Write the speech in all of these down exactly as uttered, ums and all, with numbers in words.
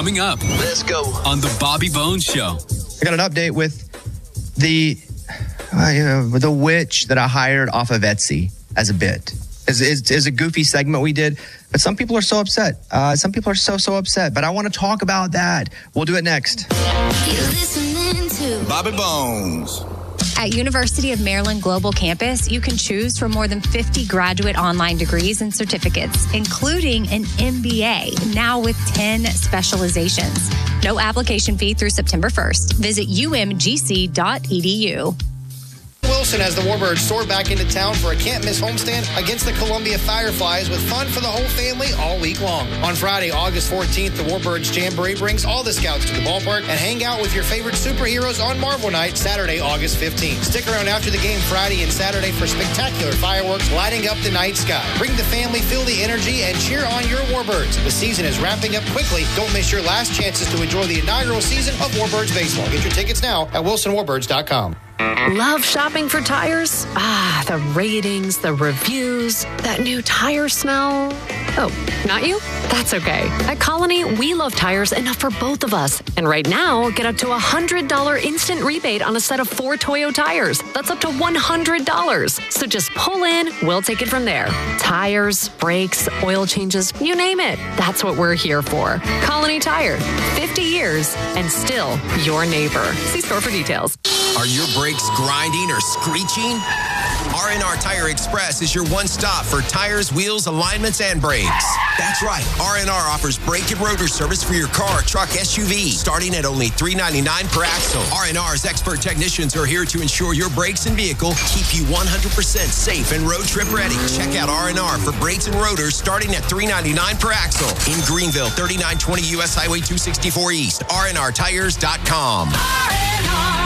Coming up. Let's go. On the Bobby Bones Show. I got an update with the uh, the witch that I hired off of Etsy as a bit. It's, it's, it's a goofy segment we did, but some people are so upset. Uh, some people are so, so upset, but I want to talk about that. We'll do it next. You're listening to Bobby Bones. At University of Maryland Global Campus, you can choose from more than fifty graduate online degrees and certificates, including an M B A, now with ten specializations. No application fee through September first. Visit u m g c dot e d u. Wilson has the Warbirds soar back into town for a can't-miss homestand against the Columbia Fireflies with fun for the whole family all week long. On Friday, August fourteenth, the Warbirds Jamboree brings all the scouts to the ballpark and hang out with your favorite superheroes on Marvel Night, Saturday, August fifteenth. Stick around after the game Friday and Saturday for spectacular fireworks lighting up the night sky. Bring the family, feel the energy, and cheer on your Warbirds. The season is wrapping up quickly. Don't miss your last chances to enjoy the inaugural season of Warbirds Baseball. Get your tickets now at wilson warbirds dot com. Love shopping for tires? Ah, the ratings, the reviews, that new tire smell. Oh, not you? That's okay. At Colony, we love tires enough for both of us. And right now, get up to a one hundred dollars instant rebate on a set of four Toyo tires. That's up to one hundred dollars. So just pull in, we'll take it from there. Tires, brakes, oil changes, you name it. That's what we're here for. Colony Tire. fifty years and still your neighbor. See store for details. Are your brakes grinding or screeching? R and R Tire Express is your one-stop for tires, wheels, alignments, and brakes. That's right. R and R offers brake and rotor service for your car, truck, S U V, starting at only three dollars and ninety-nine cents per axle. R and R's expert technicians are here to ensure your brakes and vehicle keep you one hundred percent safe and road trip ready. Check out R and R for brakes and rotors starting at three dollars and ninety-nine cents per axle. In Greenville, thirty-nine twenty U S Highway two sixty-four East, R and R tires dot com. R and R.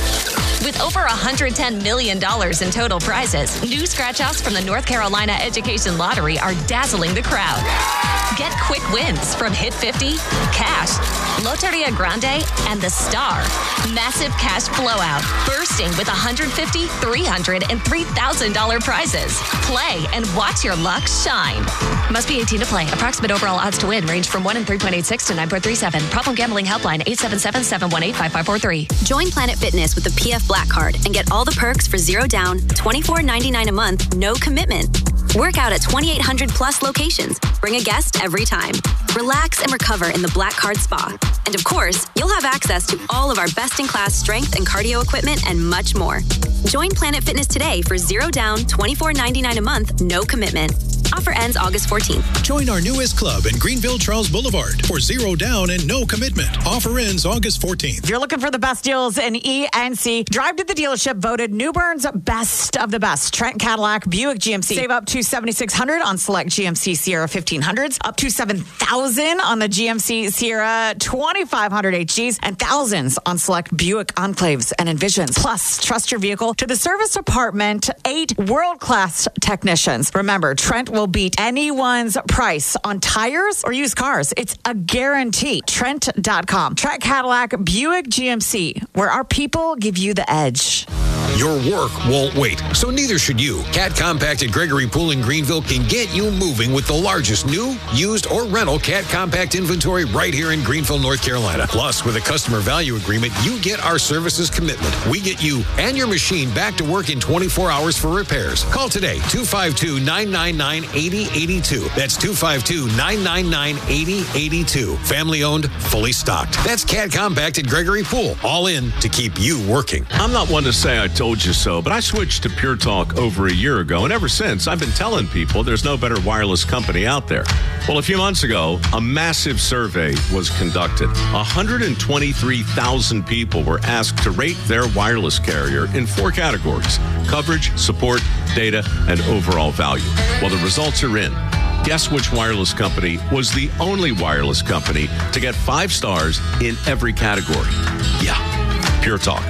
With over one hundred ten million dollars in total prizes, new scratch-offs from the North Carolina Education Lottery are dazzling the crowd. Get quick wins from Hit fifty, Cash, Loteria Grande, and The Star. Massive cash blowout, bursting with one hundred fifty thousand dollars, three hundred dollars, and three thousand dollars prizes. Play and watch your luck shine. Must be eighteen to play. Approximate overall odds to win range from one in three point eight six to nine point three seven. Problem Gambling Helpline, eight seven seven, seven one eight, five five four three. Join Planet Fitness with the P F Black Card and get all the perks for zero down, twenty-four ninety-nine a month, no commitment. Work out at twenty-eight hundred plus locations. Bring a guest every time. Relax and recover in the Black Card Spa. And of course, you'll have access to all of our best-in-class strength and cardio equipment and much more. Join Planet Fitness today for zero down, twenty-four ninety-nine a month, no commitment. Offer ends August fourteenth. Join our newest club in Greenville Charles Boulevard for zero down and no commitment. Offer ends August fourteenth. If you're looking for the best deals in E N C, drive to the dealership voted New Bern's best of the best. Trent Cadillac, Buick G M C. Save up to seventy-six hundred dollars on select G M C Sierra fifteen hundreds, up to seven thousand dollars on the G M C Sierra twenty-five hundred H Gs, and thousands on select Buick Enclaves and Envisions. Plus, trust your vehicle to the service department, eight world-class technicians. Remember, Trent will beat anyone's price on tires or used cars. It's a guarantee. Trent dot com. Trent Cadillac, Buick G M C, where our people give you the edge. Your work won't wait, so neither should you. Cat Compact at Gregory Pool in Greenville can get you moving with the largest new, used, or rental Cat Compact inventory right here in Greenville, North Carolina. Plus, with a customer value agreement, you get our services commitment. We get you and your machine back to work in twenty-four hours for repairs. Call today, two five two, nine nine nine, eight zero eight two. That's two five two, nine nine nine, eight zero eight two. Family owned, fully stocked. That's Cat Compact at Gregory Pool. All in to keep you working. I'm not one to say I told you so, but I switched to Pure Talk over a year ago, and ever since, I've been telling people there's no better wireless company out there. Well, a few months ago, a massive survey was conducted. one hundred twenty-three thousand people were asked to rate their wireless carrier in four categories: coverage, support, data, and overall value. Well, the results are in. Guess which wireless company was the only wireless company to get five stars in every category? Yeah, Pure Talk.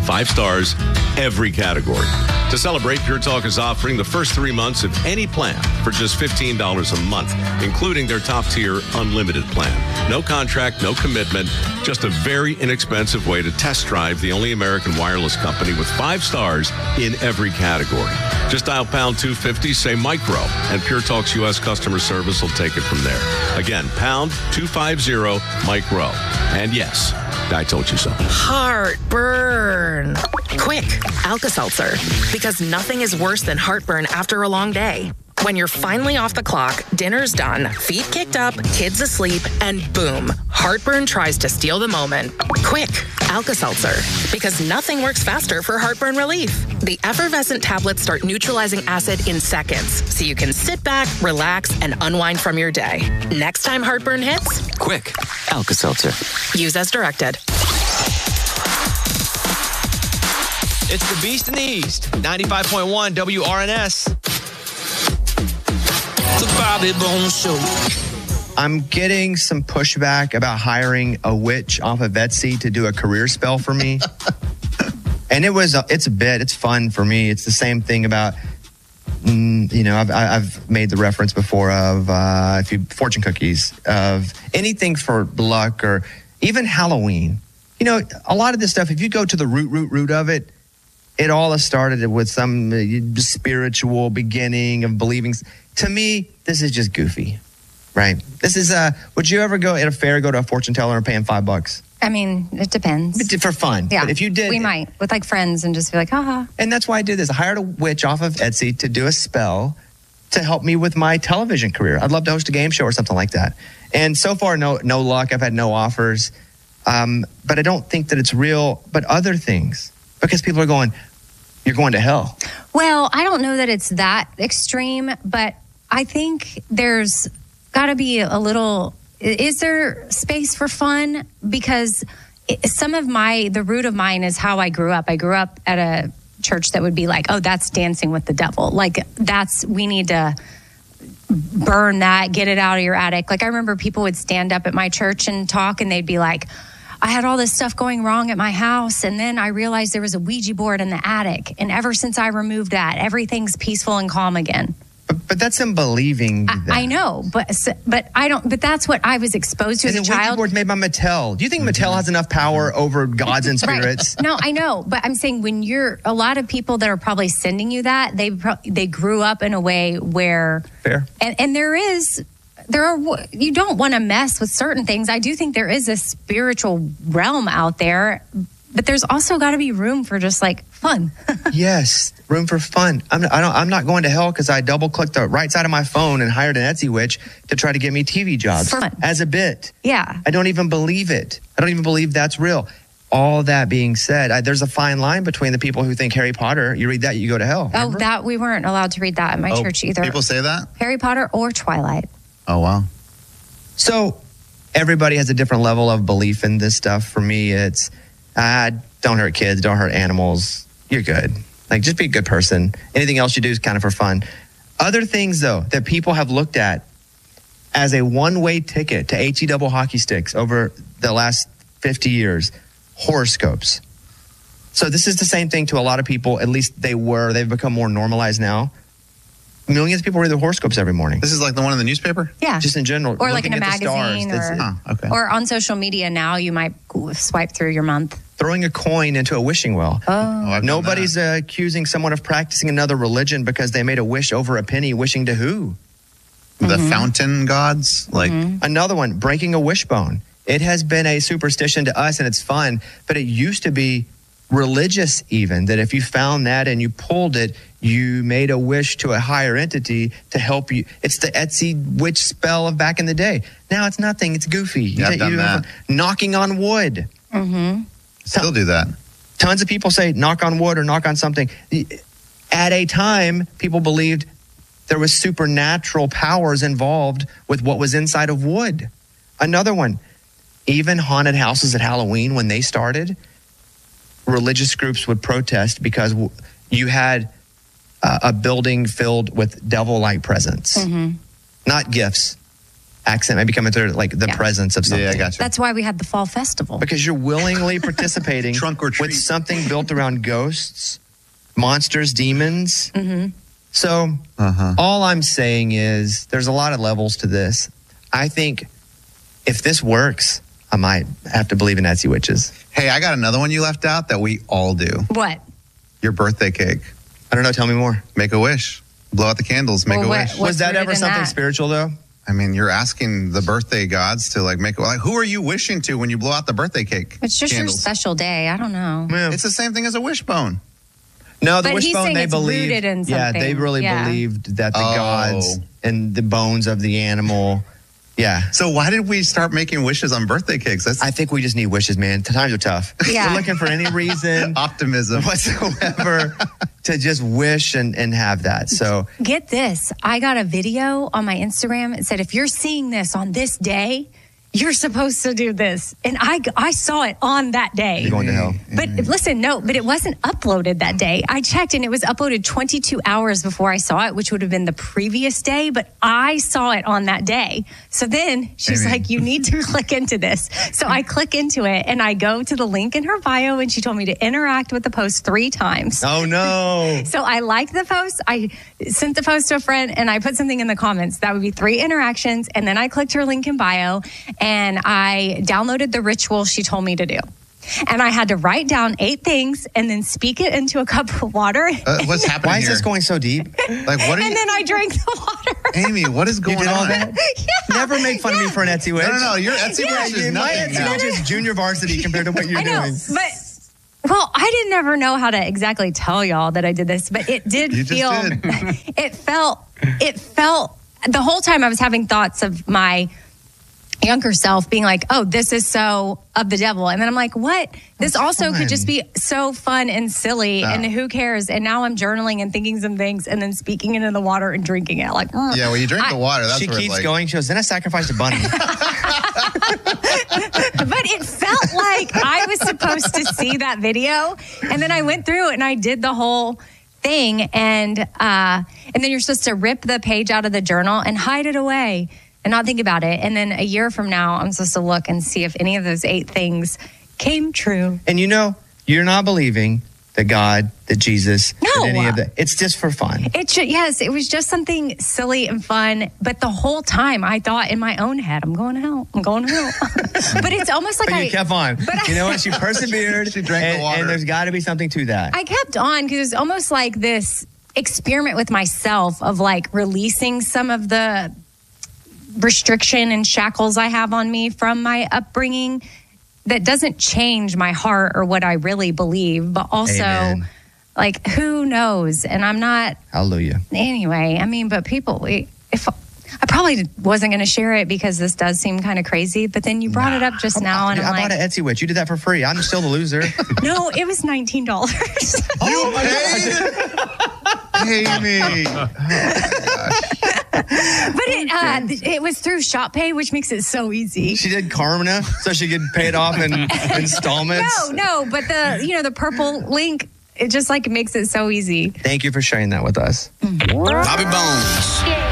Five stars, every category. To celebrate, Pure Talk is offering the first three months of any plan for just fifteen dollars a month, including their top-tier unlimited plan. No contract, no commitment, just a very inexpensive way to test drive the only American wireless company with five stars in every category. Just dial pound two fifty, say micro, and Pure Talk's U S customer service will take it from there. Again, pound two fifty, micro. And yes, I told you so. Heartburn. Quick, Alka-Seltzer. Because nothing is worse than heartburn after a long day. When you're finally off the clock, dinner's done, feet kicked up, kids asleep, and boom, heartburn tries to steal the moment. Quick, Alka-Seltzer. Because nothing works faster for heartburn relief. The effervescent tablets start neutralizing acid in seconds, so you can sit back, relax, and unwind from your day. Next time heartburn hits, quick, Alka-Seltzer. Use as directed. It's the Beast in the East, ninety-five point one W R N S. The Bobby Bones Show. I'm getting some pushback about hiring a witch off of Etsy to do a career spell for me. And it was, a, it's a bit, it's fun for me. It's the same thing about, mm, you know, I've, I've made the reference before of uh, if you fortune cookies, of anything for luck or even Halloween. You know, a lot of this stuff, if you go to the root, root, root of it, it all has started with some uh, spiritual beginning of believing. To me, this is just goofy, right? This is, uh, would you ever go at a fair, go to a fortune teller and pay him five bucks? I mean, it depends. But for fun. Yeah. But if you did. We might, with like friends and just be like, haha. And that's why I did this. I hired a witch off of Etsy to do a spell to help me with my television career. I'd love to host a game show or something like that. And so far, no, no luck. I've had no offers. Um, but I don't think that it's real. But other things, because people are going, you're going to hell. Well, I don't know that it's that extreme, but I think there's got to be a little, is there space for fun? Because it, some of my, the root of mine is how I grew up. I grew up at a church that would be like, oh, that's dancing with the devil. Like that's, we need to burn that, get it out of your attic. Like I remember people would stand up at my church and talk and they'd be like, I had all this stuff going wrong at my house. And then I realized there was a Ouija board in the attic. And ever since I removed that, everything's peaceful and calm again. But, but that's him believing that. I, I know, but but I don't. But that's what I was exposed to and as a the Ouija child. board's made by Mattel. Do you think mm-hmm. Mattel has enough power over gods and spirits? Right. No, I know, but I'm saying when you're a lot of people that are probably sending you that they pro- they grew up in a way where fair, and and there is. There are, you don't want to mess with certain things. I do think there is a spiritual realm out there, but there's also got to be room for just like fun. Yes, room for fun. I'm not, I don't, I'm not going to hell because I double clicked the right side of my phone and hired an Etsy witch to try to get me T V jobs for fun. As a bit. Yeah. I don't even believe it. I don't even believe that's real. All that being said, I, there's a fine line between the people who think Harry Potter, you read that, you go to hell. Remember? Oh, that we weren't allowed to read that at my oh, church either. People say that? Harry Potter or Twilight. Oh, wow. So everybody has a different level of belief in this stuff. For me, it's uh, don't hurt kids, don't hurt animals. You're good. Like, just be a good person. Anything else you do is kind of for fun. Other things, though, that people have looked at as a one-way ticket to H E double hockey sticks over the last fifty years, horoscopes. So this is the same thing to a lot of people. At least they were. They've become more normalized now. Millions of people read their horoscopes every morning. This is like the one in the newspaper? Yeah. Just in general. Or like in a magazine. Or, oh, okay. or on social media now, you might swipe through your month. Throwing a coin into a wishing well. Oh. oh Nobody's uh, accusing someone of practicing another religion because they made a wish over a penny. Wishing to who? The Mm-hmm. fountain gods? Like mm-hmm. Another one, breaking a wishbone. It has been a superstition to us and it's fun, but it used to be religious even, that if you found that and you pulled it, you made a wish to a higher entity to help you. It's the Etsy witch spell of back in the day. Now it's nothing. It's goofy. Yeah, I've done that. Knocking on wood. Mm-hmm. Still do that. Tons of people say knock on wood or knock on something. At a time, people believed there was supernatural powers involved with what was inside of wood. Another one, even haunted houses at Halloween, when they started, religious groups would protest because you had uh, a building filled with devil-like presence, mm-hmm. not gifts, accent maybe coming through, like the Yeah. presence of something. Yeah, I got you. That's why we had the fall festival. Because you're willingly participating Trunk or treat. with something built around ghosts, monsters, demons. Mm-hmm. So Uh-huh. all I'm saying is there's a lot of levels to this. I think if this works, I might have to believe in Etsy witches. Hey, I got another one you left out that we all do. What? Your birthday cake. I don't know. Tell me more. Make a wish. Blow out the candles. Make Well, a what- wish. What's Was that rooted ever in something that? spiritual though? I mean, you're asking the birthday gods to like make. Like, who are you wishing to when you blow out the birthday cake? It's just candles? your special day. I don't know. Yeah. It's the same thing as a wishbone. No, the But he's wishbone, saying they it's believed. rooted in yeah, they something. really Yeah. believed that the Oh. gods and the bones of the animal. Yeah. So why did we start making wishes on birthday cakes? That's I think we just need wishes, man. Times are tough. Yeah. We're looking for any reason optimism. whatsoever to just wish and, and have that. So Get this. I got a video on my Instagram. It said, if you're seeing this on this day, you're supposed to do this. And I, I saw it on that day. you're going to hell. But listen, no, but it wasn't uploaded that day. I checked and it was uploaded twenty-two hours before I saw it, which would have been the previous day, but I saw it on that day. So then she's Amy. like, you need to click into this. So I click into it and I go to the link in her bio and she told me to interact with the post three times. Oh, no. So I liked the post. I sent the post to a friend and I put something in the comments. That would be three interactions. And then I clicked her link in bio and I downloaded the ritual she told me to do. And I had to write down eight things and then speak it into a cup of water. Uh, what's happening Why is here? this going so deep? Like, what are And you, then I drank the water. Amy? What is going did all on? that? Never make fun of me for an Etsy witch. No, no, no. Your Etsy Yeah, witch is you- my nothing Etsy now. witch is junior varsity compared to what you're I know, doing. but well, I didn't ever know how to exactly tell y'all that I did this, but it did You just feel. did. it felt. It felt the whole time I was having thoughts of my younger self being like, oh, this is so of the devil. And then I'm like, what? This That's also fun. could just be so fun and silly No. and who cares? And now I'm journaling and thinking some things and then speaking it in the water and drinking it. Like, mm. Yeah, well, you drink I- the water. That's She where it's keeps like, going. She goes, then I sacrificed a bunny. But it felt like I was supposed to see that video. And then I went through and I did the whole thing. And uh, and then you're supposed to rip the page out of the journal and hide it away and not think about it. And then a year from now, I'm supposed to look and see if any of those eight things came true. And you know, you're not believing that God, that Jesus, No. that any of that. It's just for fun. It should, yes, it was just something silly and fun. But the whole time I thought in my own head, I'm going to hell. I'm going to hell. But it's almost like But I you kept on. but You know I- what? She persevered. She drank the and, water. And there's got to be something to that. I kept on because it's almost like this experiment with myself of like releasing some of the restriction and shackles I have on me from my upbringing that doesn't change my heart or what I really believe, but also Amen. like who knows? And I'm not Hallelujah. anyway. I mean, but people, we- if I probably wasn't going to share it because this does seem kind of crazy, but then you brought it up just now, and I I'm bought like, an Etsy witch. You did that for free. I'm still the loser. no, it was nineteen dollars. you paid? Amy. But it uh, it was through Shop Pay, which makes it so easy. She did Karma so she could pay it off in installments. No, no, but the you know the purple link, it just like makes it so easy. Thank you for sharing that with us. Bobby Bones.